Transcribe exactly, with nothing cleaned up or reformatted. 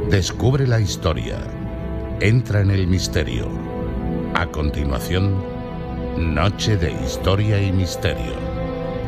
Descubre la historia. Entra en el misterio. A continuación, Noche de Historia y Misterio.